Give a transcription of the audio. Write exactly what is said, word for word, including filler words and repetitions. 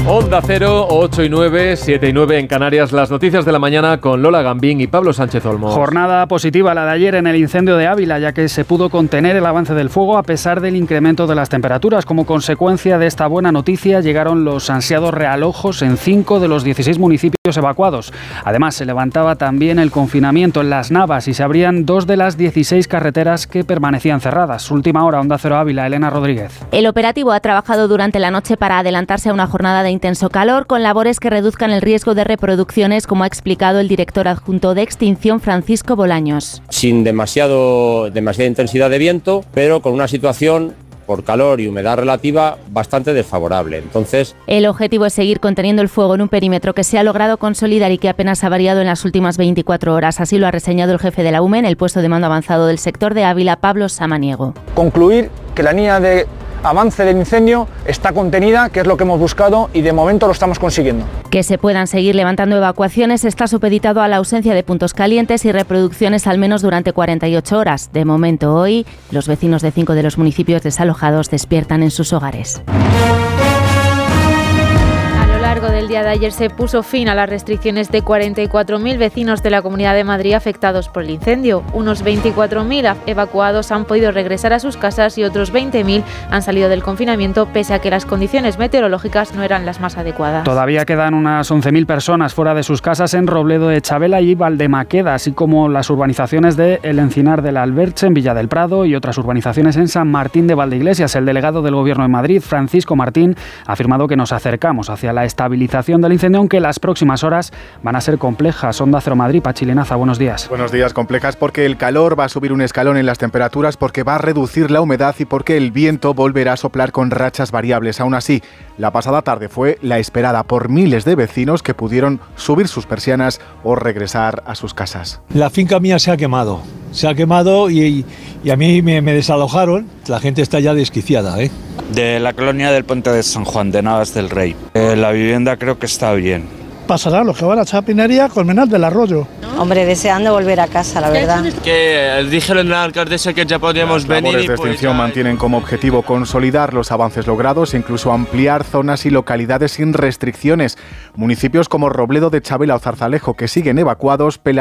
Onda Cero, ocho y nueve, siete y nueve en Canarias. Las noticias de la mañana con Lola Gambín y Pablo Sánchez Olmos. Jornada positiva la de ayer en el incendio de Ávila, ya que se pudo contener el avance del fuego a pesar del incremento de las temperaturas. Como consecuencia de esta buena noticia, llegaron los ansiados realojos en cinco de los dieciséis municipios evacuados. Además, se levantaba también el confinamiento en Las Navas y se abrían dos de las dieciséis carreteras que permanecían cerradas. Última hora, Onda Cero Ávila, Elena Rodríguez. El operativo ha trabajado durante la noche para adelantarse a una jornada de intenso calor, con labores que reduzcan el riesgo de reproducciones, como ha explicado el director adjunto de Extinción, Francisco Bolaños. Sin demasiado, demasiada intensidad de viento, pero con una situación por calor y humedad relativa bastante desfavorable. Entonces, el objetivo es seguir conteniendo el fuego en un perímetro que se ha logrado consolidar y que apenas ha variado en las últimas veinticuatro horas. Así lo ha reseñado el jefe de la U M E en el puesto de mando avanzado del sector de Ávila, Pablo Samaniego. Concluir que la línea de avance del incendio está contenida, que es lo que hemos buscado, y de momento lo estamos consiguiendo. Que se puedan seguir levantando evacuaciones está supeditado a la ausencia de puntos calientes y reproducciones al menos durante cuarenta y ocho horas. De momento, hoy, los vecinos de cinco de los municipios desalojados despiertan en sus hogares. A lo largo del día de ayer se puso fin a las restricciones de cuarenta y cuatro mil vecinos de la Comunidad de Madrid afectados por el incendio. Unos veinticuatro mil evacuados han podido regresar a sus casas y otros veinte mil han salido del confinamiento pese a que las condiciones meteorológicas no eran las más adecuadas. Todavía quedan unas once mil personas fuera de sus casas en Robledo de Chabela y Valdemaqueda, así como las urbanizaciones de El Encinar de la Alberche, en Villa del Prado, y otras urbanizaciones en San Martín de Valdeiglesias. El delegado del Gobierno de Madrid, Francisco Martín, ha afirmado que nos acercamos hacia la estabilización del incendio, aunque las próximas horas van a ser complejas. Onda Cero Madrid, Pachi Linaza, buenos días. Buenos días, complejas porque el calor va a subir un escalón en las temperaturas, porque va a reducir la humedad y porque el viento volverá a soplar con rachas variables. Aún así, la pasada tarde fue la esperada por miles de vecinos que pudieron subir sus persianas o regresar a sus casas. La finca mía se ha quemado, se ha quemado y, y a mí me, me desalojaron. La gente está ya desquiciada, ¿eh? De la colonia del Puente de San Juan, de Navas del Rey. Eh, la vivienda creo que está bien. Pasará los que van a Chapinería, Colmenar del Arroyo. Hombre, deseando volver a casa, la verdad. Que dijeron a la alcaldesa que ya podíamos venir. Las labores de extinción pues, mantienen como objetivo consolidar los avances logrados e incluso ampliar zonas y localidades sin restricciones. Municipios como Robledo de Chabela o Zarzalejo, que siguen evacuados,